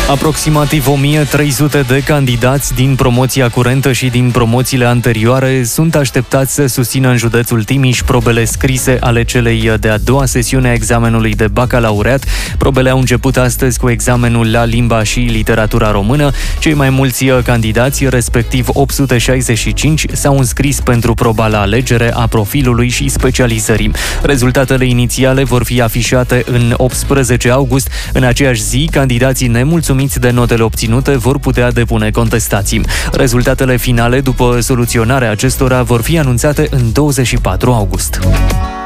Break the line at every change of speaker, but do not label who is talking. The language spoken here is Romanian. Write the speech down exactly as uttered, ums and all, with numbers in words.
Aproximativ o mie trei sute de candidați din promoția curentă și din promoțiile anterioare sunt așteptați să susțină în județul Timiș probele scrise ale celei de-a doua sesiune a examenului de bacalaureat. Probele au început astăzi cu examenul la limba și literatura română. Cei mai mulți candidați, respectiv opt sute șaizeci și cinci, s-au înscris pentru proba la alegere a profilului și specializării. Rezultatele inițiale vor fi afișate în optsprezece august. În aceeași zi, candidații nemulțumiți de notele obținute vor putea depune contestații. Rezultatele finale, după soluționarea acestora, vor fi anunțate în douăzeci și patru august.